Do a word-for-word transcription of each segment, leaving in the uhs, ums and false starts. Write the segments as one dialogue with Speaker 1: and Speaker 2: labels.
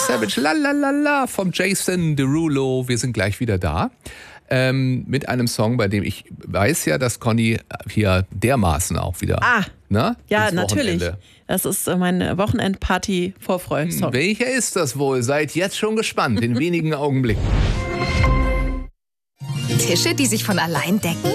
Speaker 1: Savage, la la la la, vom Jason Derulo. Wir sind gleich wieder da. Ähm, mit einem Song, bei dem ich weiß ja, dass Conny hier dermaßen auch wieder...
Speaker 2: Ah,
Speaker 1: na,
Speaker 2: ja, natürlich. Das ist meine Wochenendparty-Vorfreude.
Speaker 1: Hm, welcher ist das wohl? Seid jetzt schon gespannt, in wenigen Augenblicken.
Speaker 3: Tische, die sich von allein decken?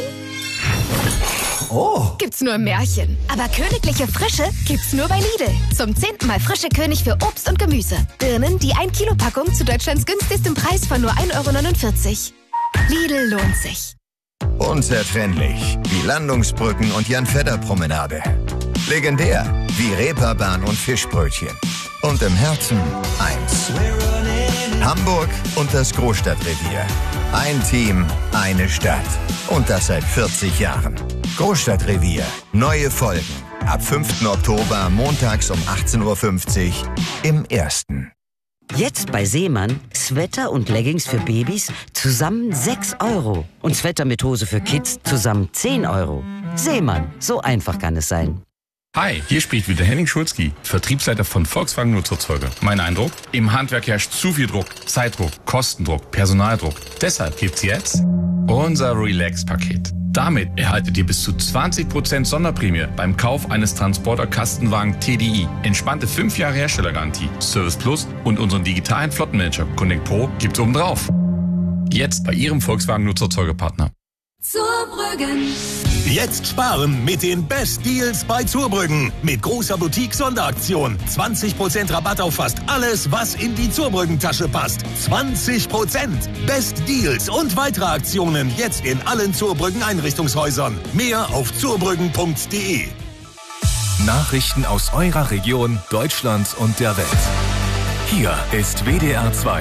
Speaker 4: Oh.
Speaker 3: Gibt's nur im Märchen. Aber königliche Frische gibt's nur bei Lidl. Zum zehnten Mal frische König für Obst und Gemüse. Birnen, die ein Kilo Packung zu Deutschlands günstigstem Preis von nur ein Euro neunundvierzig. Lidl lohnt sich.
Speaker 4: Unzertrennlich wie Landungsbrücken und Jan-Fedder-Promenade. Legendär wie Reeperbahn und Fischbrötchen. Und im Herzen eins. Hamburg und das Großstadtrevier. Ein Team, eine Stadt. Und das seit vierzig Jahren. Großstadtrevier. Neue Folgen. Ab fünften Oktober montags um achtzehn Uhr fünfzig im Ersten.
Speaker 5: Jetzt bei Seemann Sweater und Leggings für Babys zusammen sechs Euro. Und Sweater mit Hose für Kids zusammen zehn Euro. Seemann, so einfach kann es sein.
Speaker 6: Hi, hier spricht wieder Henning Schulzki, Vertriebsleiter von Volkswagen Nutzerzeuger. Mein Eindruck? Im Handwerk herrscht zu viel Druck. Zeitdruck, Kostendruck, Personaldruck. Deshalb gibt's jetzt unser Relax-Paket. Damit erhaltet ihr bis zu zwanzig Prozent Sonderprämie beim Kauf eines Transporter-Kastenwagen T D I. Entspannte fünf Jahre Herstellergarantie, Service Plus und unseren digitalen Flottenmanager Connect Pro gibt's obendrauf. Jetzt bei Ihrem Volkswagen Nutzerzeugerpartner.
Speaker 7: Zurbrüggen. Jetzt sparen mit den Best Deals bei Zurbrüggen. Mit großer Boutique-Sonderaktion. zwanzig Prozent Rabatt auf fast alles, was in die Zurbrüggen-Tasche passt. zwanzig Prozent. Best Deals und weitere Aktionen jetzt in allen Zurbrüggen-Einrichtungshäusern. Mehr auf zurbrüggen punkt de.
Speaker 8: Nachrichten aus eurer Region, Deutschland und der Welt. Hier ist W D R zwei.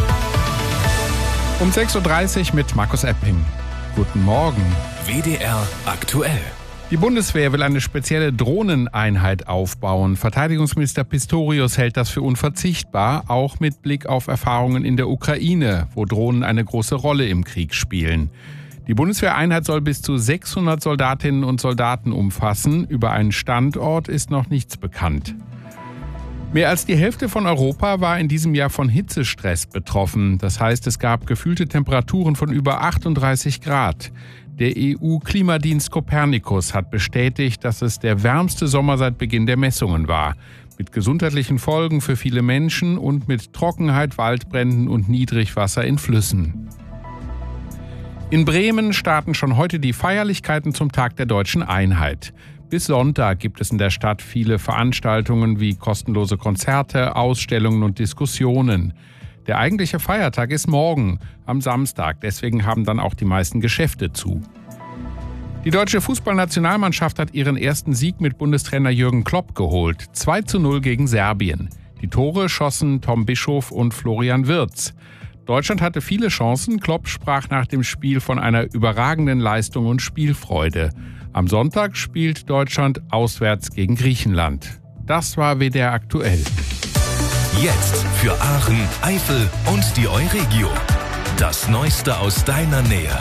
Speaker 9: Um sechs Uhr dreißig mit Markus Epping. Guten Morgen.
Speaker 8: W D R aktuell.
Speaker 9: Die Bundeswehr will eine spezielle Drohneneinheit aufbauen. Verteidigungsminister Pistorius hält das für unverzichtbar, auch mit Blick auf Erfahrungen in der Ukraine, wo Drohnen eine große Rolle im Krieg spielen. Die Bundeswehreinheit soll bis zu sechshundert Soldatinnen und Soldaten umfassen. Über einen Standort ist noch nichts bekannt. Mehr als die Hälfte von Europa war in diesem Jahr von Hitzestress betroffen. Das heißt, es gab gefühlte Temperaturen von über achtunddreißig Grad. Der E U-Klimadienst Copernicus hat bestätigt, dass es der wärmste Sommer seit Beginn der Messungen war. Mit gesundheitlichen Folgen für viele Menschen und mit Trockenheit, Waldbränden und Niedrigwasser in Flüssen. In Bremen starten schon heute die Feierlichkeiten zum Tag der Deutschen Einheit. Bis Sonntag gibt es in der Stadt viele Veranstaltungen wie kostenlose Konzerte, Ausstellungen und Diskussionen. Der eigentliche Feiertag ist morgen, am Samstag. Deswegen haben dann auch die meisten Geschäfte zu. Die deutsche Fußballnationalmannschaft hat ihren ersten Sieg mit Bundestrainer Jürgen Klopp geholt. zwei zu null gegen Serbien. Die Tore schossen Tom Bischof und Florian Wirtz. Deutschland hatte viele Chancen. Klopp sprach nach dem Spiel von einer überragenden Leistung und Spielfreude. Am Sonntag spielt Deutschland auswärts gegen Griechenland. Das war W D R aktuell.
Speaker 8: Jetzt für Aachen, Eifel und die Euregio. Das Neueste aus deiner Nähe.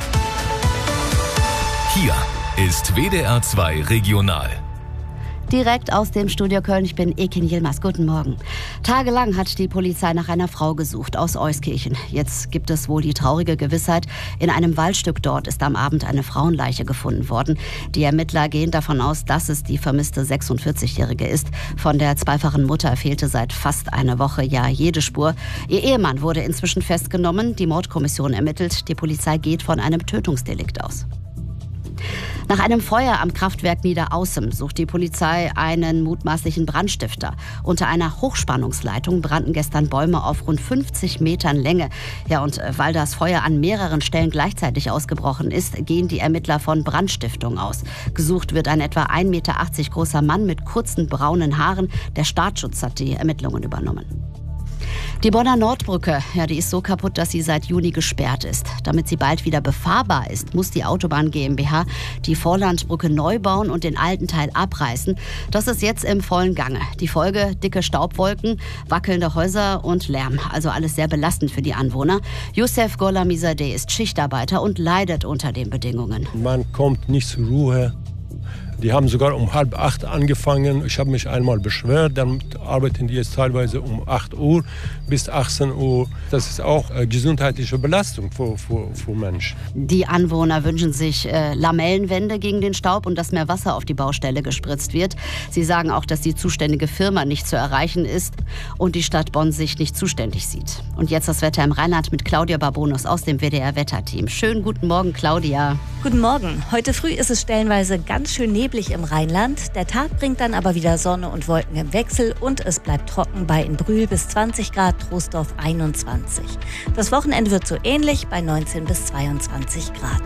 Speaker 8: Hier ist W D R zwei Regional.
Speaker 10: Direkt aus dem Studio Köln, ich bin Ekin Yilmaz. Guten Morgen. Tagelang hat die Polizei nach einer Frau gesucht aus Euskirchen. Jetzt gibt es wohl die traurige Gewissheit, in einem Waldstück dort ist am Abend eine Frauenleiche gefunden worden. Die Ermittler gehen davon aus, dass es die vermisste sechsundvierzigjährige ist. Von der zweifachen Mutter fehlte seit fast einer Woche ja jede Spur. Ihr Ehemann wurde inzwischen festgenommen, die Mordkommission ermittelt. Die Polizei geht von einem Tötungsdelikt aus. Nach einem Feuer am Kraftwerk Niederaußem sucht die Polizei einen mutmaßlichen Brandstifter. Unter einer Hochspannungsleitung brannten gestern Bäume auf rund fünfzig Metern Länge. Ja, und weil das Feuer an mehreren Stellen gleichzeitig ausgebrochen ist, gehen die Ermittler von Brandstiftung aus. Gesucht wird ein etwa ein Meter achtzig großer Mann mit kurzen braunen Haaren. Der Staatsschutz hat die Ermittlungen übernommen. Die Bonner Nordbrücke, ja, die ist so kaputt, dass sie seit Juni gesperrt ist. Damit sie bald wieder befahrbar ist, muss die Autobahn GmbH die Vorlandbrücke neu bauen und den alten Teil abreißen. Das ist jetzt im vollen Gange. Die Folge: dicke Staubwolken, wackelnde Häuser und Lärm. Also alles sehr belastend für die Anwohner. Youssef Golamizadeh ist Schichtarbeiter und leidet unter den Bedingungen.
Speaker 11: Man kommt nicht zur Ruhe. Die haben sogar um halb acht angefangen. Ich habe mich einmal beschwert, dann arbeiten die jetzt teilweise um acht Uhr bis achtzehn Uhr. Das ist auch äh, gesundheitliche Belastung für, für, für Menschen.
Speaker 10: Die Anwohner wünschen sich äh, Lamellenwände gegen den Staub und dass mehr Wasser auf die Baustelle gespritzt wird. Sie sagen auch, dass die zuständige Firma nicht zu erreichen ist und die Stadt Bonn sich nicht zuständig sieht. Und jetzt das Wetter im Rheinland mit Claudia Barbonus aus dem W D R-Wetterteam. Schönen guten Morgen, Claudia.
Speaker 12: Guten Morgen. Heute früh ist es stellenweise ganz schön neblig im Rheinland. Der Tag bringt dann aber wieder Sonne und Wolken im Wechsel und es bleibt trocken bei in Brühl bis zwanzig Grad, Troisdorf einundzwanzig. Das Wochenende wird so ähnlich bei neunzehn bis zweiundzwanzig Grad.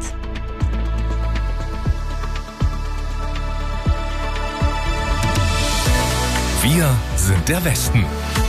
Speaker 8: Wir sind der Westen.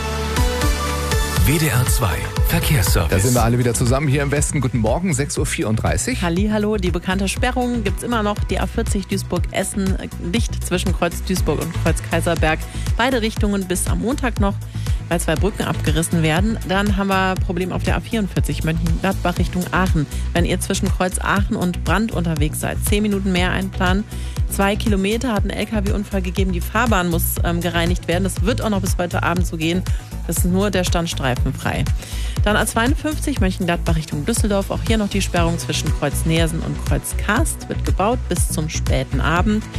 Speaker 8: W D R zwei Verkehrsservice.
Speaker 1: Da sind wir alle wieder zusammen hier im Westen. Guten Morgen, sechs Uhr vierunddreißig.
Speaker 2: Hallihallo, die bekannte Sperrung gibt es immer noch. Die A vierzig Duisburg-Essen, dicht zwischen Kreuz Duisburg und Kreuz Kaiserberg. Beide Richtungen bis am Montag noch, weil zwei Brücken abgerissen werden. Dann haben wir ein Problem auf der A vierundvierzig Mönchengladbach Richtung Aachen. Wenn ihr zwischen Kreuz Aachen und Brand unterwegs seid, zehn Minuten mehr einplanen. Zwei Kilometer hat ein L K W-Unfall gegeben. Die Fahrbahn muss ähm, gereinigt werden. Das wird auch noch bis heute Abend so gehen. Das ist nur der Standstreifen frei. Dann A zweiundfünfzig Mönchengladbach Richtung Düsseldorf. Auch hier noch die Sperrung zwischen Kreuz Neersen und Kreuz Karst. Wird gebaut bis zum späten Abend.